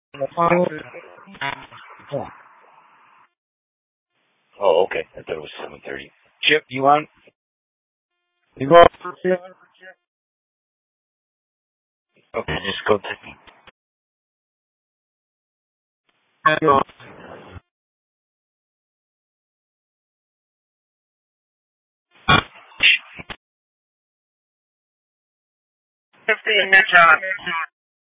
Oh, okay. I thought it was 7:30. Chip, you on? Okay, just go to me.